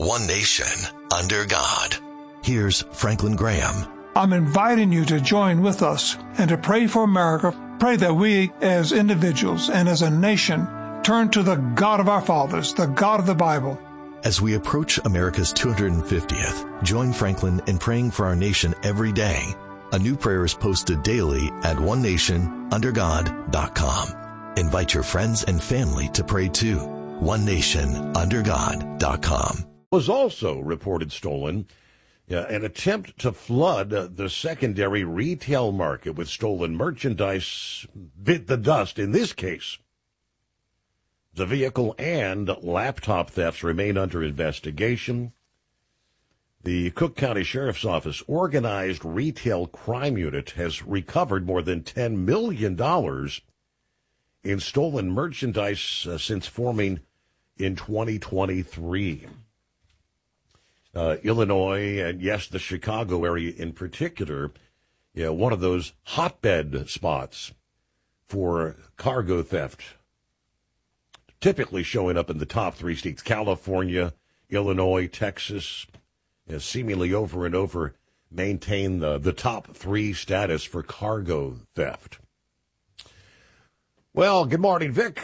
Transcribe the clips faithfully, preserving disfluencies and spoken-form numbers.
One nation, under God. Here's Franklin Graham. I'm inviting you to join with us and to pray for America. Pray that we as individuals and as a nation turn to the God of our fathers, the God of the Bible. As we approach America's two hundred fiftieth, join Franklin in praying for our nation every day. A new prayer is posted daily at one nation under god dot com. Invite your friends and family to pray too. one nation under god dot com. Was also reported stolen. Uh, an attempt to flood uh, the secondary retail market with stolen merchandise bit the dust in this case. The vehicle and laptop thefts remain under investigation. The Cook County Sheriff's Office Organized Retail Crime Unit has recovered more than ten million dollars in stolen merchandise uh, since forming in twenty twenty-three. Uh, Illinois, and yes, the Chicago area in particular, yeah, one of those hotbed spots for cargo theft, typically showing up in the top three states, California, Illinois, Texas, yeah, seemingly over and over maintain the, the top three status for cargo theft. Well, good morning, Vic.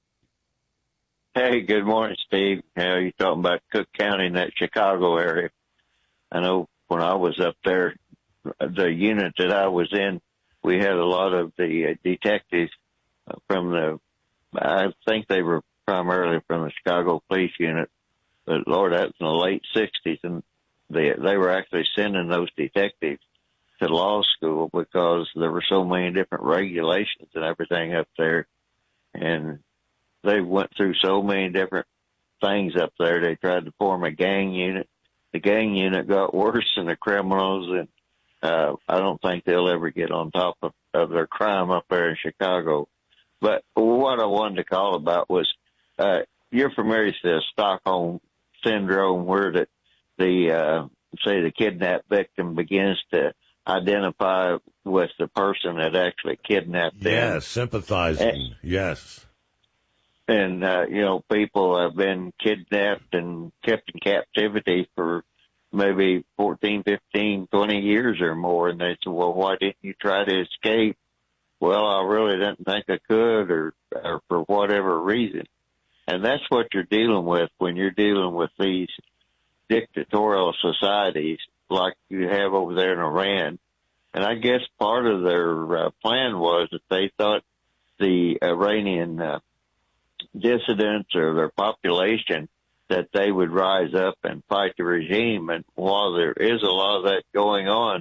Hey, good morning, Steve. How are you talking about Cook County in that Chicago area? I know when I was up there, the unit that I was in, we had a lot of the uh, detectives from the, I think they were primarily from the Chicago Police Unit, but Lord, that was in the late sixties, and they, they were actually sending those detectives to law school because there were so many different regulations and everything up there, and they went through so many different things up there. They tried to form a gang unit. The gang unit got worse than the criminals, and uh, I don't think they'll ever get on top of, of their crime up there in Chicago. But what I wanted to call about was, uh, you're familiar with the Stockholm Syndrome, where the, the uh, say the kidnapped victim begins to identify with the person that actually kidnapped them. Yes, sympathizing, and, yes. And, uh, you know, people have been kidnapped and kept in captivity for maybe fourteen, fifteen, twenty years or more. And they said, well, why didn't you try to escape? Well, I really didn't think I could, or, or for whatever reason. And that's what you're dealing with when you're dealing with these dictatorial societies like you have over there in Iran. And I guess part of their uh, plan was that they thought the Iranian uh, dissidents or their population, that they would rise up and fight the regime. And while there is a lot of that going on,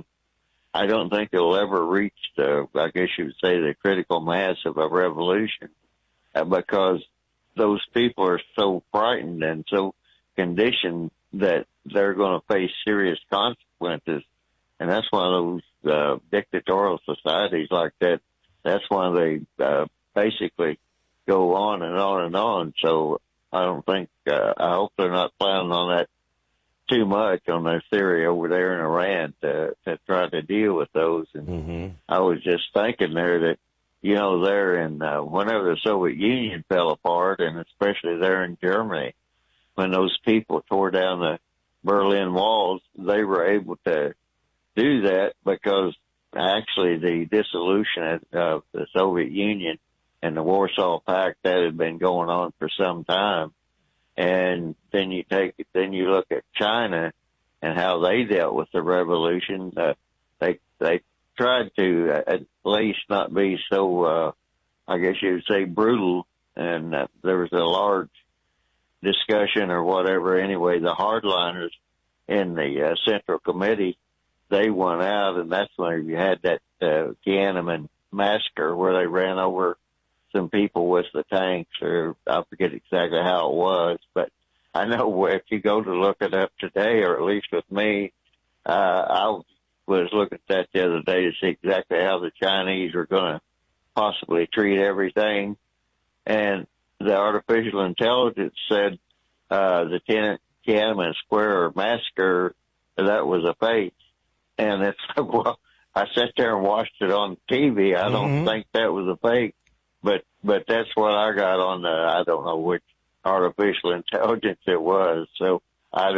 I don't think it'll ever reach the, I guess you would say, the critical mass of a revolution, uh, because those people are so frightened and so conditioned that they're going to face serious consequences. And that's one of those uh, dictatorial societies like that. That's why they uh, basically go on and on and on. So I don't think, uh, I hope they're not planning on that too much on their theory over there in Iran to, to try to deal with those. And mm-hmm. I was just thinking there that, you know, there in, uh, whenever the Soviet Union fell apart, and especially there in Germany, when those people tore down the Berlin walls, they were able to do that because actually the dissolution of the Soviet Union and the Warsaw Pact, that had been going on for some time. And then you take, then you look at China and how they dealt with the revolution. Uh, they, they tried to uh, at least not be so, uh, I guess you would say brutal. And uh, there was a large discussion or whatever. Anyway, the hardliners in the uh, Central Committee, they went out, and that's when you had that uh, Tiananmen massacre where they ran over some people with the tanks, or I forget exactly how it was, but I know if you go to look it up today, or at least with me, uh, I was looking at that the other day to see exactly how the Chinese are going to possibly treat everything. And the artificial intelligence said uh, the Tiananmen Square massacre, that was a fake. And it's like, well, I sat there and watched it on T V. I don't mm-hmm. think that was a fake. But but that's what I got on the, I don't know which artificial intelligence it was. So